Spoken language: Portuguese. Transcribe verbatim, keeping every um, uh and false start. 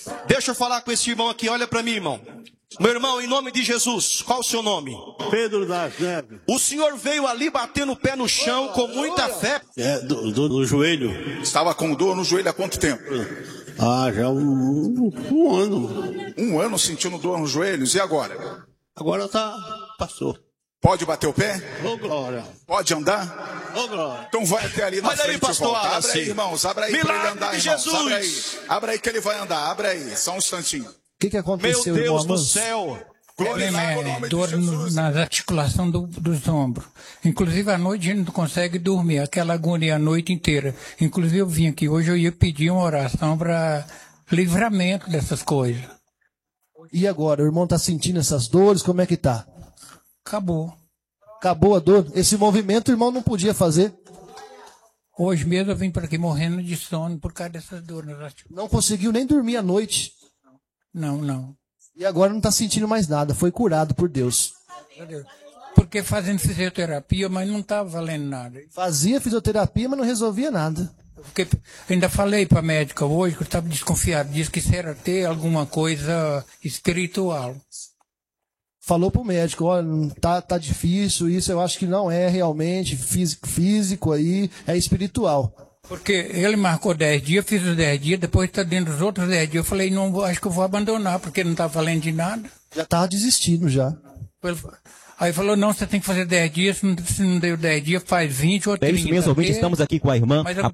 Deixa eu falar com esse irmão aqui, olha para mim, irmão. Meu irmão, em nome de Jesus, qual o seu nome? Pedro das Neves. O senhor veio ali batendo o pé no chão com muita fé. É, do, do, do joelho. Estava com dor no joelho há quanto tempo? Ah, já um, um ano. Um ano sentindo dor nos joelhos, e agora? Agora tá, passou. Pode bater o pé? Ô, glória. Pode andar? Ô, glória. Então vai até ali na Olha aí, frente e pastor volta. Abre Wallace. aí, irmãos, abre aí para Milagre ele andar, de irmãos. Jesus. Abre aí. Abre aí que ele vai andar, abre aí, só um instantinho. O que, que Meu aconteceu, Deus irmão do Amanso? céu. Glorificar o É, nome de dor no- Jesus. nas articulações do- dos ombros. Inclusive, à noite a gente não consegue dormir, aquela agonia a noite inteira. Inclusive, eu vim aqui hoje, eu ia pedir uma oração para livramento dessas coisas. E agora? O irmão tá sentindo essas dores? Como é que tá? Acabou. Acabou a dor? Esse movimento o irmão não podia fazer. Hoje mesmo eu vim para aqui morrendo de sono por causa dessas dores nas articulações. Não conseguiu nem dormir à noite. Não, não. E agora não tá sentindo mais nada. Foi curado por Deus. Porque fazendo fisioterapia, mas não estava valendo nada. Fazia fisioterapia, mas não resolvia nada. Porque ainda falei para a médica hoje que eu estava desconfiado, disse que isso era ter alguma coisa espiritual. Falou pro médico, olha, tá, tá difícil, isso eu acho que não é realmente físico, físico aí, é espiritual. Porque ele marcou dez dias, fiz os dez dias, depois está dentro dos outros dez dias. Eu falei, não, vou- acho que eu vou abandonar, porque não está valendo de nada. Já tava desistindo já. Ele- Aí falou, não, você tem que fazer dez dias, se não, se não deu dez dias, faz vinte ou É trinta. isso mesmo, ouvinte, Porque- estamos aqui com a irmã. Mas eu